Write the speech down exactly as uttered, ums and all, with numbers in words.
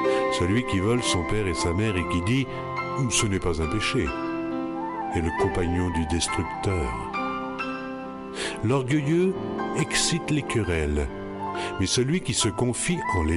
Celui qui vole son père et sa mère et qui dit « ce n'est pas un péché » est le compagnon du destructeur. L'orgueilleux excite les querelles, mais celui qui se confie en les